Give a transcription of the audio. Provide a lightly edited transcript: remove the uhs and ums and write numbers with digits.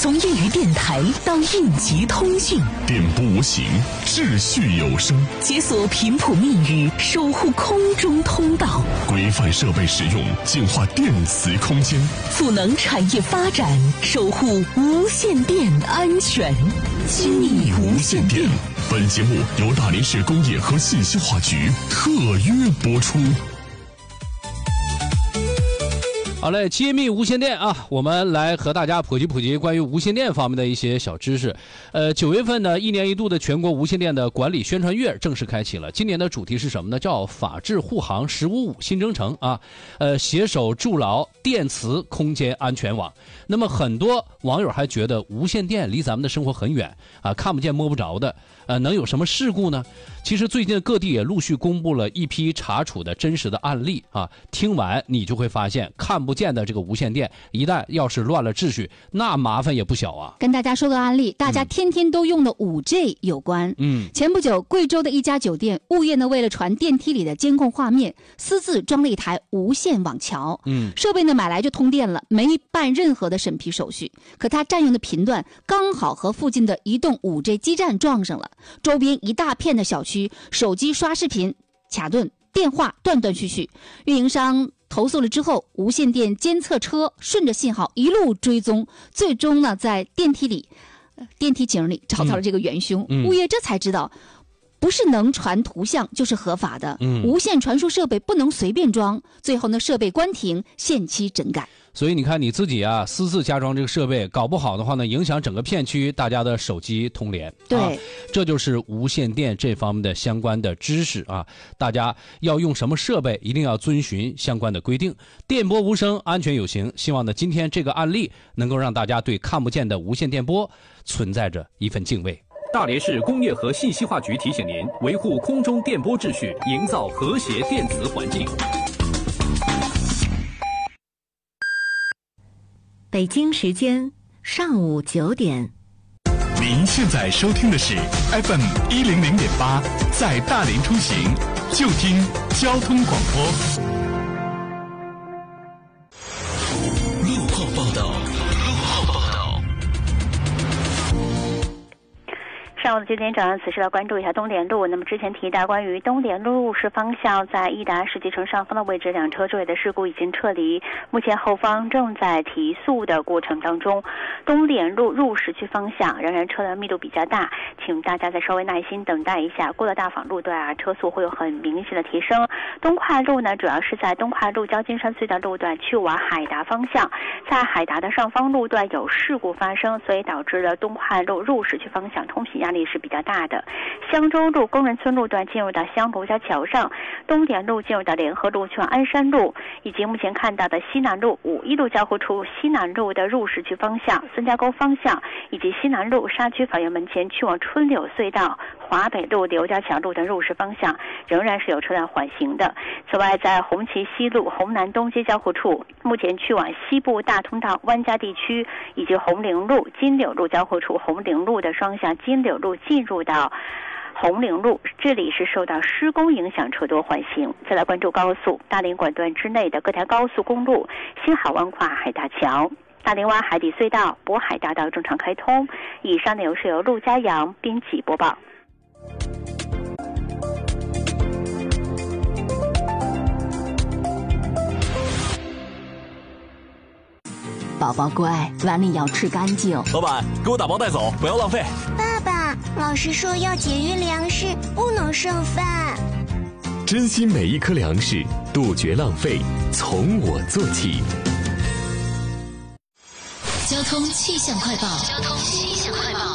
从业余电台到应急通讯， 电波无形，秩序有声， 解锁频谱密语，守护空中通道， 规范设备使用，净化电磁空间， 赋能产业发展，守护无线电安全。亲密无线电。 本节目由大连市工业和信息化局特约播出。 好嘞，揭秘无线电啊，我们来和大家普及关于无线电方面的一些小知识。9月份呢，一年一度的全国无线电的管理宣传月正式开启了。今年的主题是什么呢？叫法治护航155新征程啊，携手筑牢电磁空间安全网。那么很多网友还觉得无线电离咱们的生活很远啊，看不见摸不着的，能有什么事故呢？其实最近各地也陆续公布了一批查处的真实的案例啊，听完你就会发现，看不见的这个无线电一旦要是乱了秩序，那麻烦也不小啊。 跟大家说个案例，大家天天都用的 5G 有关。前不久贵州的一家酒店物业呢，为了传电梯里的监控画面，私自装了一台无线网桥。设备呢买来就通电了，没办任何的审批手续，可它占用的频段刚好和附近的移动 5G 基站撞上了，周边一大片的小区手机刷视频卡顿，电话断断续续。运营商投诉了之后，无线电监测车顺着信号一路追踪，最终呢在电梯井里找到了这个元凶。物业这才知道，不是能传图像就是合法的，无线传输设备不能随便装。最后呢，设备关停，限期整改。 所以你看你自己啊，私自加装这个设备，搞不好的话呢，影响整个片区大家的手机通联。 对， 这就是无线电这方面的相关的知识啊。大家要用什么设备，一定要遵循相关的规定。电波无声，安全有形。希望呢，今天这个案例能够让大家对看不见的无线电波存在着一份敬畏。 大连市工业和信息化局提醒您，维护空中电波秩序，营造和谐电磁环境。 北京时间上午9点。 您现在收听的是 FM 100.8，在大连出行就听交通广播。路况报道。 上午的9点整，此时来关注一下东联路。那么之前提到关于东联路入市方向在益达世纪城上方的位置2车追尾的事故已经撤离，目前后方正在提速的过程当中。东联路入市区方向仍然车辆密度比较大，请大家再稍微耐心等待一下。过了大坊路段啊，车速会有很明显的提升。东快路呢，主要是在东快路交金山隧道路段去往海达方向，在海达的上方路段有事故发生，所以导致了东快路入市区方向通行压力是比较大的。香洲路工人村路段进入到香炉家桥上，东联路进入到联合路去往鞍山路，以及目前看到的西南路51路交汇处西南路的入市区方向孙家沟方向，以及西南路沙区法院门前去往春柳隧道华北路刘家桥路的入市方向仍然是有车辆缓行的。此外，在红旗西路红南东街交汇处，目前去往西部大通道湾家地区以及红陵路金柳路交汇处红陵路的双向金柳路进入到红陵路，这里是受到施工影响，车多缓行。再来关注高速，大连管段之内的各条高速公路，新海湾跨海大桥、大连湾海底隧道、渤海大道正常开通。以上内容是由陆家阳编辑播报。 宝宝乖，碗里要吃干净。 老板，给我打包带走，不要浪费。 爸爸，老师说要节约粮食，不能剩饭。 珍惜每一颗粮食，杜绝浪费，从我做起。 交通气象快报。